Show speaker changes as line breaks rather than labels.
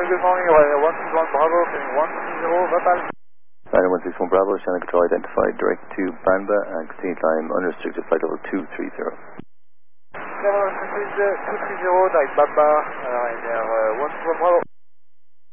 good morning, 161 Bravo, coming 130, Vattel.
161 Bravo, channel control identified, direct to Banba and continue climb unrestricted flight level 230.
230, direct Bamba, and 161 Bravo.